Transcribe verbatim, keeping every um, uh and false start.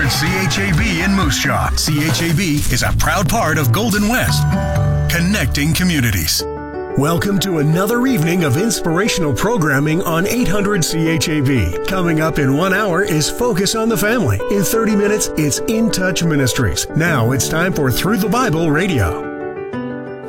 C H A B in Moose Jaw. C H A B is a proud part of Golden West, connecting communities. Welcome to another evening of inspirational programming on eight hundred C H A B. Coming up in one hour is Focus on the Family. In thirty minutes, it's In Touch Ministries. Now it's time for Through the Bible Radio.